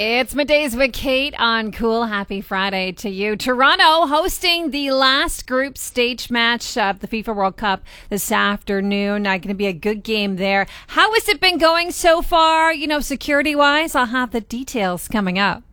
It's Middays with Kate on Cool. Happy Friday to you. Toronto hosting the last group stage match of the FIFA World Cup this afternoon. Going to be a good game there. How has it been going so far, security-wise? I'll have the details coming up.